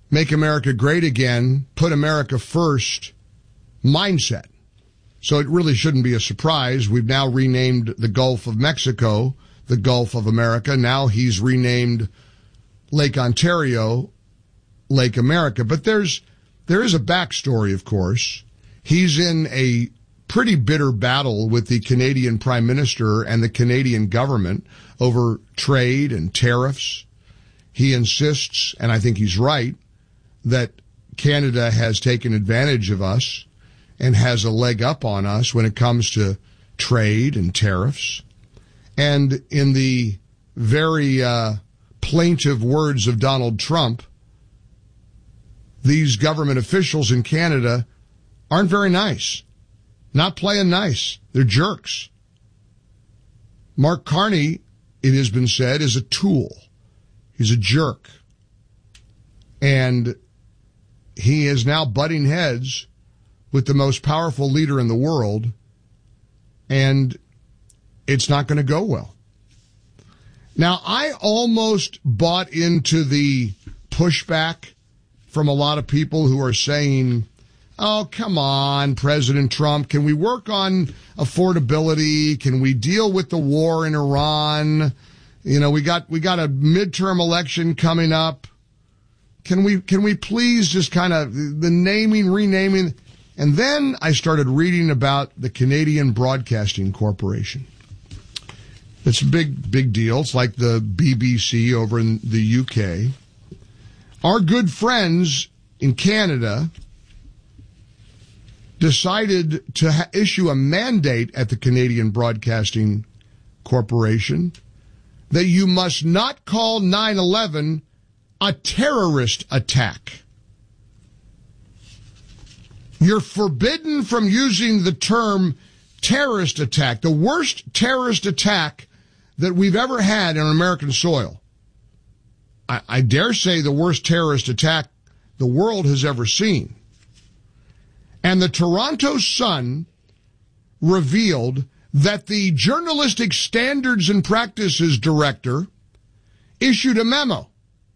make America great again, put America first mindset. So it really shouldn't be a surprise. We've now renamed the Gulf of Mexico the Gulf of America. Now he's renamed Lake Ontario Lake America. But there is a backstory, of course. He's in a pretty bitter battle with the Canadian Prime Minister and the Canadian government over trade and tariffs. He insists, and I think he's right, that Canada has taken advantage of us and has a leg up on us when it comes to trade and tariffs. And in the very plaintive words of Donald Trump, these government officials in Canada aren't very nice. Not playing nice. They're jerks. Mark Carney, it has been said, is a tool. He's a jerk. And he is now butting heads with the most powerful leader in the world, and it's not going to go well. Now, I almost bought into the pushback from a lot of people who are saying, oh, come on, President Trump, can we work on affordability? Can we deal with the war in Iran? You know, we got a midterm election coming up. Can we please just kind of the naming, renaming? And then I started reading about the Canadian Broadcasting Corporation. It's a big deal. It's like the BBC over in the UK. Our good friends in Canada decided to issue a mandate at the Canadian Broadcasting Corporation that you must not call 9/11 a terrorist attack. You're forbidden from using the term terrorist attack, the worst terrorist attack that we've ever had on American soil. I dare say the worst terrorist attack the world has ever seen. And the Toronto Sun revealed that the Journalistic Standards and Practices Director issued a memo.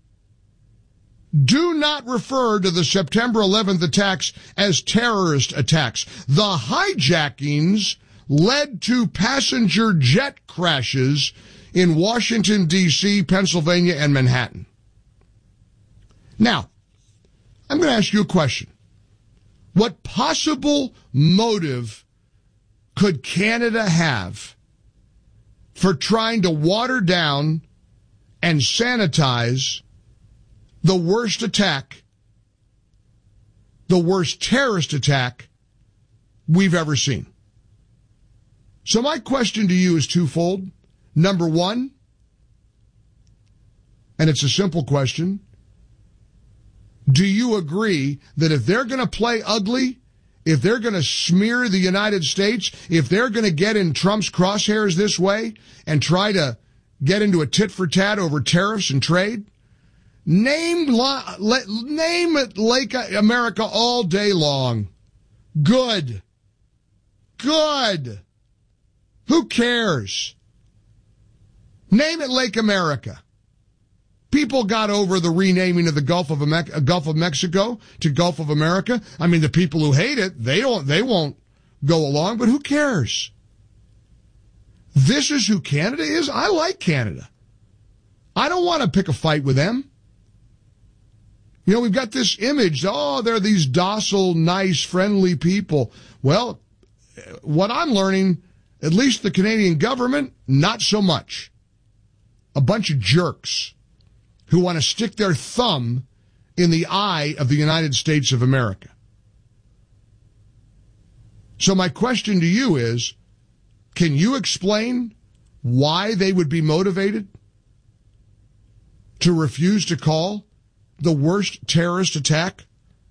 Do not refer to the September 11th attacks as terrorist attacks. The hijackings led to passenger jet crashes in Washington, D.C., Pennsylvania, and Manhattan. Now, I'm going to ask you a question. What possible motive could Canada have for trying to water down and sanitize the worst attack, the worst terrorist attack we've ever seen? So my question to you is twofold. Number one, and it's a simple question, do you agree that if they're going to play ugly, if they're going to smear the United States, if they're going to get in Trump's crosshairs this way and try to get into a tit-for-tat over tariffs and trade, name it Lake America all day long. Good. Who cares? Name it Lake America. People got over the renaming of the Gulf of Mexico to Gulf of America. I mean, the people who hate it, they won't go along, but who cares? This is who Canada is. I like Canada. I don't want to pick a fight with them. You know, we've got this image, they're these docile, nice, friendly people. Well, what I'm learning, at least the Canadian government, not so much. A bunch of jerks who want to stick their thumb in the eye of the United States of America. So my question to you is, can you explain why they would be motivated to refuse to call the worst terrorist attack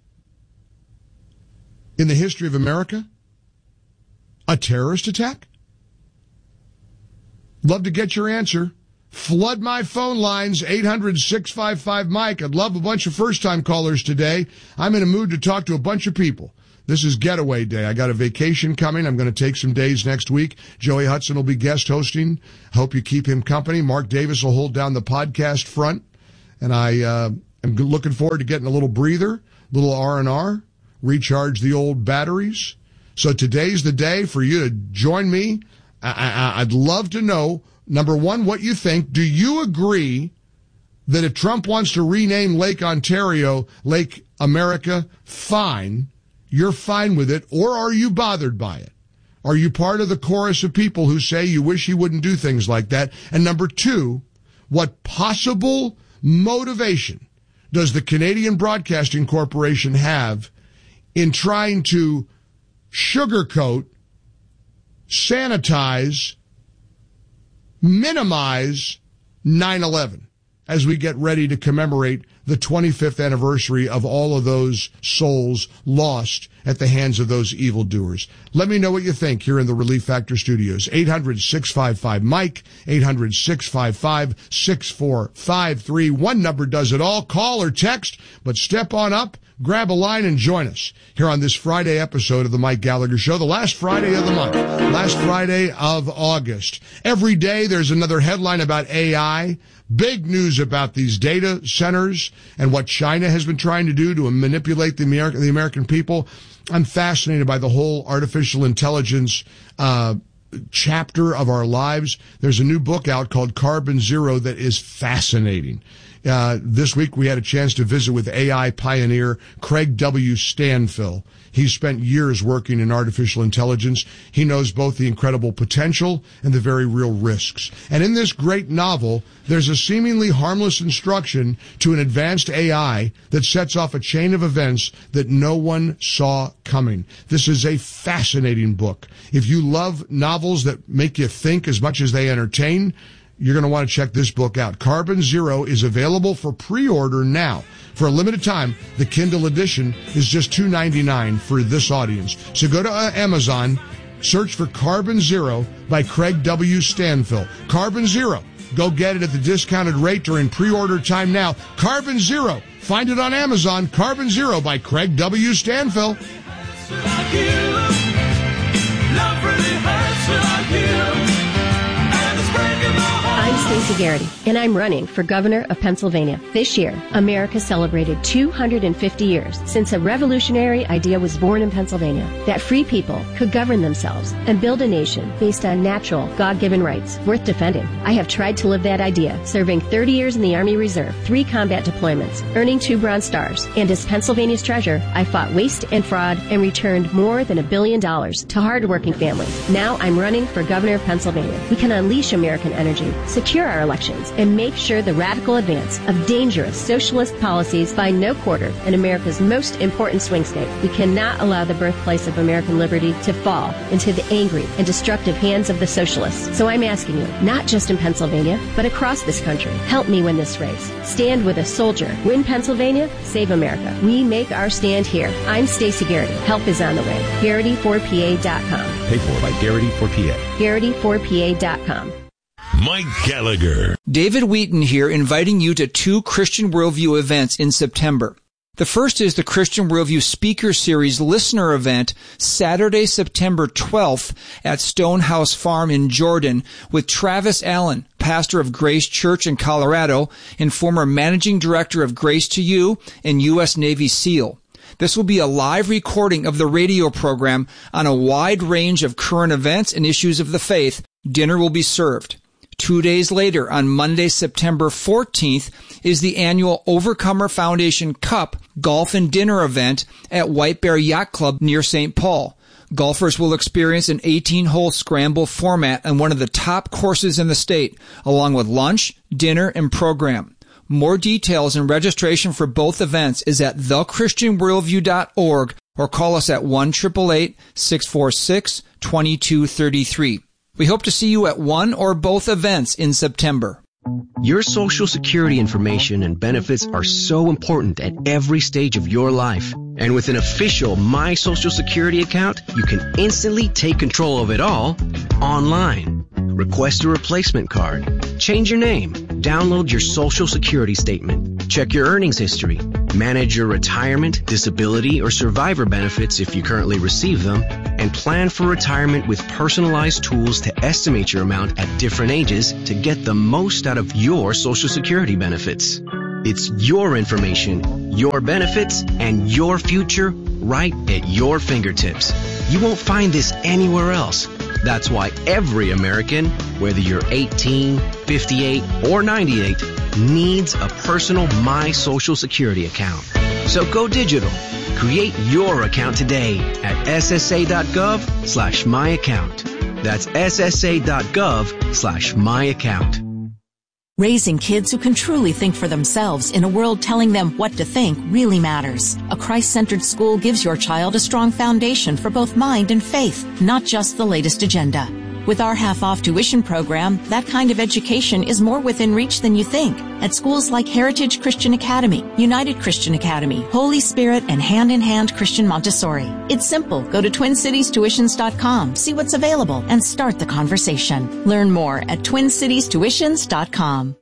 in the history of America a terrorist attack? Love to get your answer. Flood my phone lines, 800-655-MIKE. I'd love a bunch of first-time callers today. I'm in a mood to talk to a bunch of people. This is Getaway Day. I got a vacation coming. I'm going to take some days next week. Joey Hudson will be guest hosting. Hope you keep him company. Mark Davis will hold down the podcast front. And I I'm looking forward to getting a little breather, little R&R, recharge the old batteries. So today's the day for you to join me. I'd love to know, number one, what you think. Do you agree that if Trump wants to rename Lake Ontario Lake America, fine, you're fine with it, or are you bothered by it? Are you part of the chorus of people who say you wish he wouldn't do things like that? And number two, what possible motivation does the Canadian Broadcasting Corporation have in trying to sugarcoat, sanitize, minimize 9/11 as we get ready to commemorate the 25th anniversary of all of those souls lost at the hands of those evildoers? Let me know what you think here in the Relief Factor Studios. 800-655-MIKE, 800-655-6453. One number does it all. Call or text, but step on up, grab a line, and join us here on this Friday episode of the Mike Gallagher Show, the last Friday of the month, last Friday of August. Every day there's another headline about AI. Big news about these data centers and what China has been trying to do to manipulate the American people. I'm fascinated by the whole artificial intelligence chapter of our lives. There's a new book out called Carbon Zero that is fascinating. This week we had a chance to visit with AI pioneer Craig W. Stanfill. He's spent years working in artificial intelligence. He knows both the incredible potential and the very real risks. And in this great novel, there's a seemingly harmless instruction to an advanced AI that sets off a chain of events that no one saw coming. This is a fascinating book. If you love novels that make you think as much as they entertain, you're going to want to check this book out. Carbon Zero is available for pre-order now. For a limited time, the Kindle edition is just $2.99 for this audience. So go to Amazon, search for Carbon Zero by Craig W. Stanfill. Carbon Zero. Go get it at the discounted rate during pre-order time now. Carbon Zero. Find it on Amazon. Carbon Zero by Craig W. Stanfill. I'm Stacey Garrity, and I'm running for governor of Pennsylvania. This year, America celebrated 250 years since a revolutionary idea was born in Pennsylvania, that free people could govern themselves and build a nation based on natural, God-given rights worth defending. I have tried to live that idea, serving 30 years in the Army Reserve, 3 combat deployments, earning 2 Bronze Stars, and as Pennsylvania's treasurer, I fought waste and fraud and returned more than $1 billion to hardworking families. Now I'm running for governor of Pennsylvania. We can unleash American energy, secure our elections, and make sure the radical advance of dangerous socialist policies find no quarter in America's most important swing state. We cannot allow the birthplace of American liberty to fall into the angry and destructive hands of the socialists. So I'm asking you, not just in Pennsylvania, but across this country, help me win this race. Stand with a soldier. Win Pennsylvania, save America. We make our stand here. I'm Stacey Garrity. Help is on the way. Garrity4PA.com. Paid for by Garrity4PA. Garrity4PA.com. Mike Gallagher. David Wheaton here, inviting you to 2 Christian Worldview events in September. The first is the Christian Worldview Speaker Series Listener Event, Saturday, September 12th at Stonehouse Farm in Jordan with Travis Allen, pastor of Grace Church in Colorado and former managing director of Grace to You and U.S. Navy SEAL. This will be a live recording of the radio program on a wide range of current events and issues of the faith. Dinner will be served. 2 days later, on Monday, September 14th, is the annual Overcomer Foundation Cup Golf and Dinner event at White Bear Yacht Club near St. Paul. Golfers will experience an 18-hole scramble format on one of the top courses in the state, along with lunch, dinner, and program. More details and registration for both events is at thechristianworldview.org or call us at 1-888-646-2233. We hope to see you at one or both events in September. Your Social Security information and benefits are so important at every stage of your life. And with an official My Social Security account, you can instantly take control of it all online. Request a replacement card. Change your name. Download your Social Security statement. Check your earnings history. Manage your retirement, disability, or survivor benefits if you currently receive them. And plan for retirement with personalized tools to estimate your amount at different ages to get the most out of your Social Security benefits. It's your information, your benefits, and your future right at your fingertips. You won't find this anywhere else. That's why every American, whether you're 18, 58, or 98, needs a personal My Social Security account. So go digital. Create your account today at ssa.gov/myaccount. That's ssa.gov/myaccount. Raising kids who can truly think for themselves in a world telling them what to think really matters. A Christ-centered school gives your child a strong foundation for both mind and faith, not just the latest agenda. With our half-off tuition program, that kind of education is more within reach than you think at schools like Heritage Christian Academy, United Christian Academy, Holy Spirit, and Hand in Hand Christian Montessori. It's simple. Go to TwinCitiesTuitions.com, see what's available, and start the conversation. Learn more at TwinCitiesTuitions.com.